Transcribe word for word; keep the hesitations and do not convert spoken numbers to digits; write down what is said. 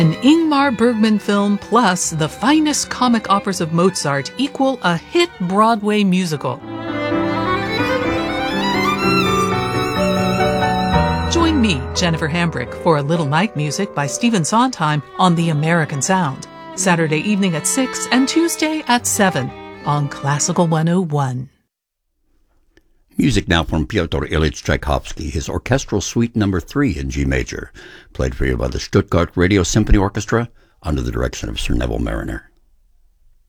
An Ingmar Bergman film plus the finest comic operas of Mozart equal a hit Broadway musical. Join me, Jennifer Hambrick, for a little night music by Stephen Sondheim on The American Sound, Saturday evening at six and Tuesday at seven on Classical one oh one. Music now from Pyotr Ilyich Tchaikovsky, his Orchestral Suite Number three in G major, played for you by the Stuttgart Radio Symphony Orchestra under the direction of Sir Neville Mariner.